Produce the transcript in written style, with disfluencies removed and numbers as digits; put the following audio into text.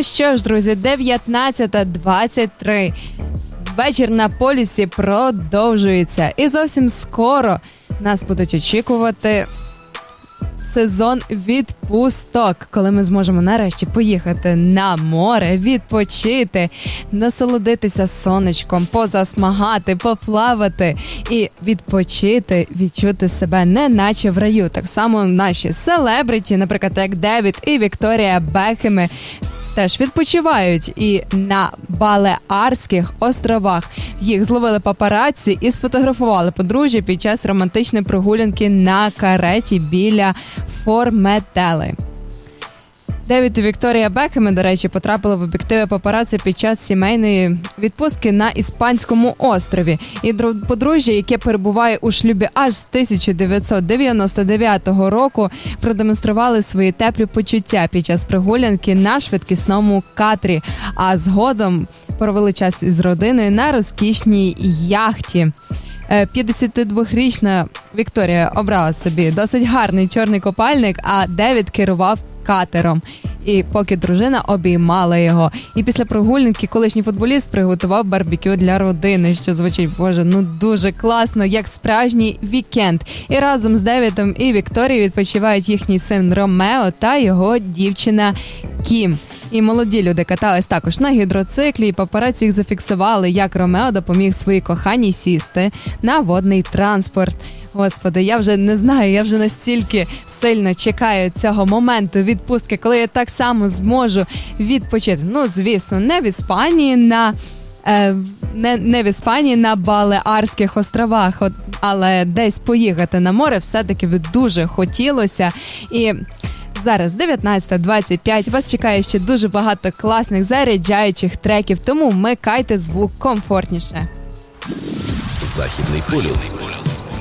Ну що ж, друзі, 19:23. Вечір на полюсі продовжується. І зовсім скоро нас будуть очікувати сезон відпусток, коли ми зможемо нарешті поїхати на море, відпочити, насолодитися сонечком, позасмагати, поплавати і відпочити, відчути себе неначе в раю. Так само наші селебриті, наприклад, як Девід і Вікторія Бекхеми, теж відпочивають і на Балеарських островах. Їх зловили папараці і сфотографували подружжя під час романтичної прогулянки на кареті біля Форметели. Девід і Вікторія Бекхеми, до речі, потрапили в об'єктиви папараці під час сімейної відпустки на Іспанському острові. І подружжя, яке перебуває у шлюбі аж з 1999 року, продемонстрували свої теплі почуття під час прогулянки на швидкісному катері, а згодом провели час із родиною на розкішній яхті. 52-річна Вікторія обрала собі досить гарний чорний купальник, а Девід керував катером. І поки дружина обіймала його. І після прогулянки колишній футболіст приготував барбекю для родини, що звучить, боже, ну дуже класно, як справжній вікенд. І разом з Девідом і Вікторією відпочивають їхній син Ромео та його дівчина Кім. І молоді люди катались також на гідроциклі, і папараці їх зафіксували, як Ромео допоміг своїй коханій сісти на водний транспорт. Господи, я вже не знаю, я вже настільки сильно чекаю цього моменту відпустки, коли я так само зможу відпочити. Ну, звісно, не в Іспанії на Балеарських островах, але десь поїхати на море все-таки дуже хотілося. І зараз 19:25, вас чекає ще дуже багато класних заряджаючих треків, тому вмикайте звук комфортніше. Західний полюс.